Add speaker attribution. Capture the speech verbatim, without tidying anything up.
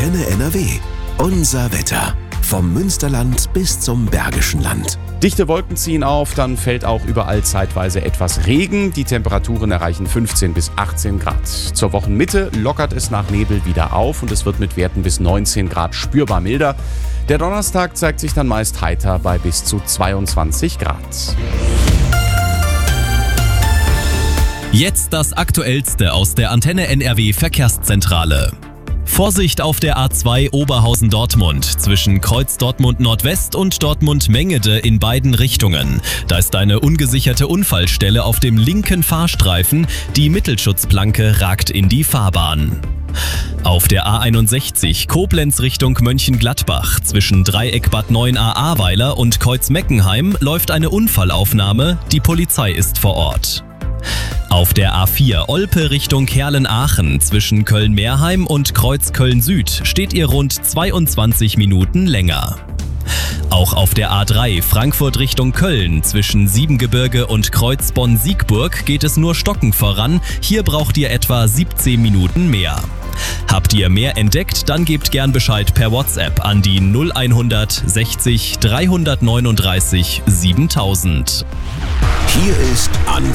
Speaker 1: Antenne N R W. Unser Wetter. Vom Münsterland bis zum Bergischen Land.
Speaker 2: Dichte Wolken ziehen auf, dann fällt auch überall zeitweise etwas Regen. Die Temperaturen erreichen fünfzehn bis achtzehn Grad. Zur Wochenmitte lockert es nach Nebel wieder auf und es wird mit Werten bis neunzehn Grad spürbar milder. Der Donnerstag zeigt sich dann meist heiter bei bis zu zweiundzwanzig Grad.
Speaker 3: Jetzt das Aktuellste aus der Antenne N R W Verkehrszentrale. Vorsicht auf der A zwei Oberhausen-Dortmund zwischen Kreuz Dortmund Nordwest und Dortmund-Mengede in beiden Richtungen. Da ist eine ungesicherte Unfallstelle auf dem linken Fahrstreifen. Die Mittelschutzplanke ragt in die Fahrbahn. Auf der A einundsechzig Koblenz Richtung Mönchengladbach zwischen Dreieck Bad Neuenahr-Ahrweiler und Kreuz-Meckenheim läuft eine Unfallaufnahme. Die Polizei ist vor Ort. Auf der A vier Olpe Richtung Herlen-Aachen zwischen Köln-Meerheim und Kreuz Köln-Süd steht ihr rund zweiundzwanzig Minuten länger. Auch auf der A drei Frankfurt Richtung Köln zwischen Siebengebirge und Kreuz Bonn-Siegburg geht es nur stockend voran. Hier braucht ihr etwa siebzehn Minuten mehr. Habt ihr mehr entdeckt, dann gebt gern Bescheid per WhatsApp an die null hundert sechzig dreihundertneununddreißig siebentausend.
Speaker 1: Hier ist Antenne